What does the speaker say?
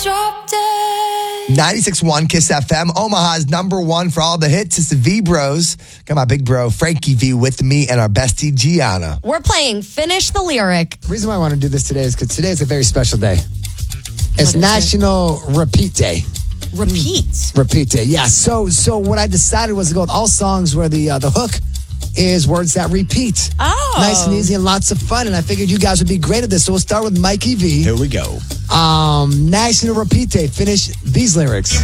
drop dead. 96.1 Kiss FM, Omaha's number one for all the hits. It's the V-Bros. Got my big bro, Frankie V, with me and our bestie, Gianna. We're playing Finish the Lyric. The reason why I want to do this today is because today is a very special day. It's National Repeat Day. Repeat Day, yeah. So what I decided was to go with all songs where the hook is words that repeat. Oh. Nice and easy and lots of fun. And I figured you guys would be great at this. So we'll start with Mikey V. Here we go. National Repeat Day. Finish these lyrics.